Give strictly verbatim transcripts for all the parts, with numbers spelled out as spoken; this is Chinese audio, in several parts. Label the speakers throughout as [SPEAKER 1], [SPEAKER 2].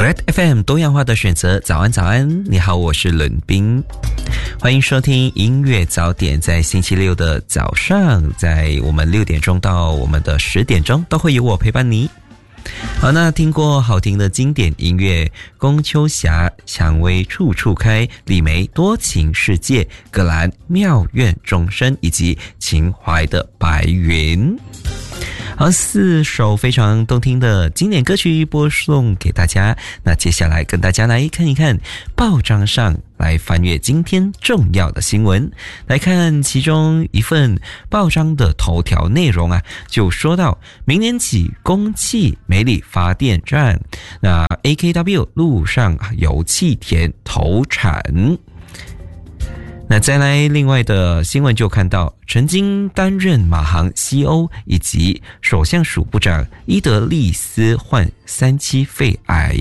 [SPEAKER 1] Red F M 多样化的选择，早安早安，你好，我是伦斌，欢迎收听音乐早点，在星期六的早上，在我们六点钟到我们的十点钟，都会有我陪伴你。好，那听过好听的经典音乐，宫秋霞、蔷薇处处开、李梅多情世界、葛兰妙愿终身，以及秦淮的白云。好，四首非常动听的经典歌曲播送给大家。那接下来跟大家来看一看报章上来翻阅今天重要的新闻，来看其中一份报章的头条内容啊，就说到明年起公汽煤力发电站，那 A K W 陆上油气田投产。那再来另外的新闻就看到，曾经担任马航 C E O 以及首相署部长伊德利斯患三期肺癌。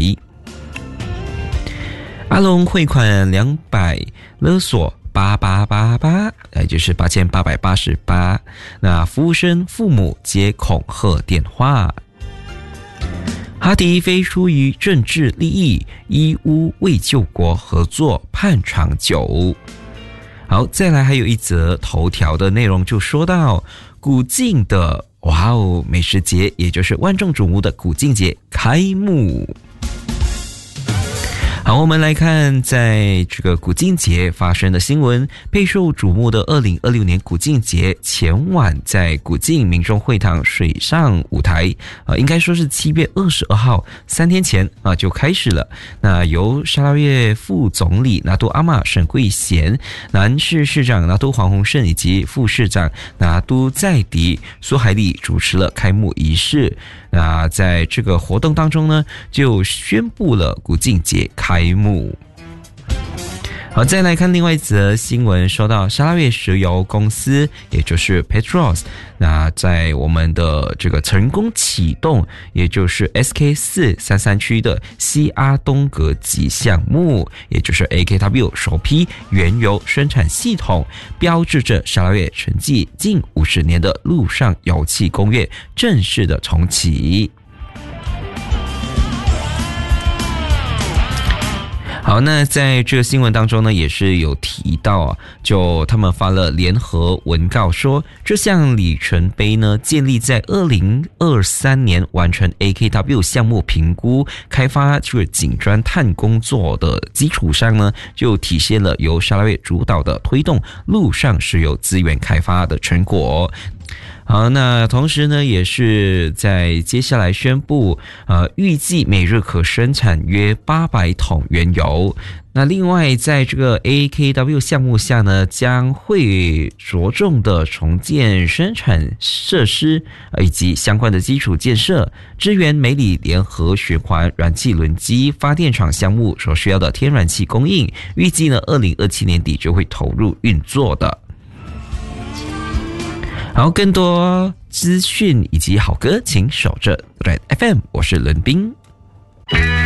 [SPEAKER 1] 阿龙汇款两百勒索八八八八，也就是八千八百八十八。那服务生父母接恐吓电话。哈迪非出于政治利益，义乌为救国合作盼长久。好，再来还有一则头条的内容，就说到古晋的哇哦美食节，也就是万众瞩目的古晋节开幕。好，我们来看在这个古晋节发生的新闻。备受瞩目的二零二六年古晋节前晚，在古晋民众会堂水上舞台，呃，应该说是七月二十二号，三天前啊、呃、就开始了。那由沙拉越副总理拿督阿玛沈贵贤、南市市长拿督黄鸿胜以及副市长拿督在迪苏海里主持了开幕仪式。那在这个活动当中呢，就宣布了古晋节开幕。好，再来看另外一则新闻，说到沙拉越石油公司，也就是 Petros， 那在我们的这个成功启动，也就是 S K 四三三 区的西阿东格级项目，也就是 A K W 首批原油生产系统，标志着沙拉越沉寂近五十年的陆上油气工业正式的重启。好，那在这个新闻当中呢，也是有提到啊，就他们发了联合文告说，这项里程碑呢，建立在二零二三年完成 A K W 项目评估、开发这个井砖探工作的基础上呢，就体现了由沙拉越主导的推动陆上石油资源开发的成果。好，那同时呢，也是在接下来宣布，呃，预计每日可生产约八百桶原油。那另外，在这个 A K W 项目下呢，将会着重的重建生产设施以及相关的基础建设，支援美里联合循环燃气轮机发电厂项目所需要的天然气供应。预计呢，二零二七年底就会投入运作的。好，更多资讯以及好歌，请守着 Red F M， 我是伦斌。